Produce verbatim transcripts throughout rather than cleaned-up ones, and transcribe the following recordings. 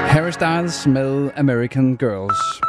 Harry Styles med American Girls.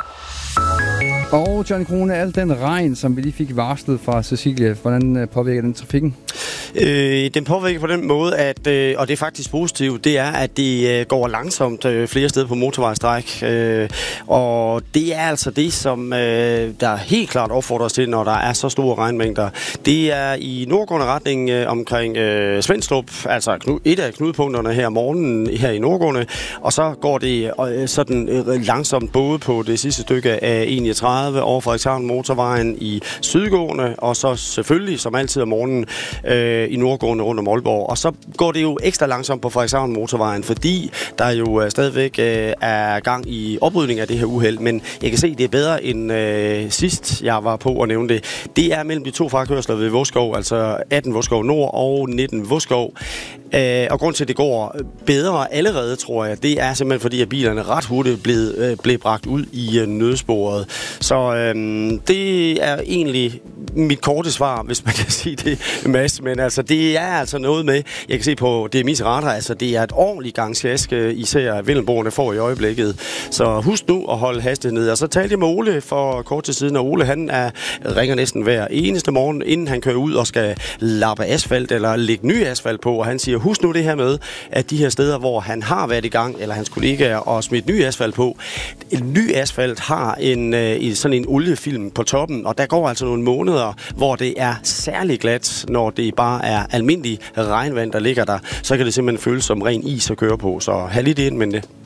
Og Johnny Krone, al den regn, som vi lige fik varslet fra Cecilie, hvordan påvirker den trafikken? Øh, den påvirker på den måde, at, øh, og det er faktisk positivt, det er, at det øh, går langsomt øh, flere steder på motorvejstræk. Øh, og det er altså det, som øh, der helt klart opfordres til, når der er så store regnmængder. Det er i nordgående retning øh, omkring øh, Svendstrup, altså knud, et af knudepunkterne her om morgenen her i nordgående. Og så går det øh, sådan øh, langsomt både på det sidste stykke af enogtredive over Frederikshavn motorvejen i sydgående, og så selvfølgelig, som altid om morgenen, øh, i nordgående rundt om Aalborg. Og så går det jo ekstra langsomt på Frederikshavn motorvejen, fordi der jo øh, stadigvæk øh, er gang i oprydning af det her uheld. Men jeg kan se, at det er bedre end øh, sidst, jeg var på at nævne det. Det er mellem de to frakørsler ved Vodskov, altså atten Vodskov Nord og nitten Vodskov. Øh, og grund til, at det går bedre allerede, tror jeg, det er simpelthen fordi, at bilerne ret hurtigt blev, øh, blev bragt ud i øh, nødsporet. Så øh, det er egentlig mit korte svar, hvis man kan sige det, Mads. Men altså, det er altså noget med, jeg kan se på D M I's radar, altså det er et ordentligt gang slask, især Vendelboerne får i øjeblikket. Så husk nu at holde hastigheden ned. Og så talte jeg med Ole for kort tid siden, og Ole han er, ringer næsten hver eneste morgen, inden han kører ud og skal lappe asfalt eller lægge ny asfalt på, og han siger, husk nu det her med, at de her steder, hvor han har været i gang, eller hans kollegaer, og smidt ny asfalt på, en ny asfalt har en, en sådan en oliefilm på toppen, og der går altså nogle måneder, hvor det er særlig glat, når det bare er almindelig regnvand, der ligger der, så kan det simpelthen føles som ren is at køre på. Så have lidt ind med det.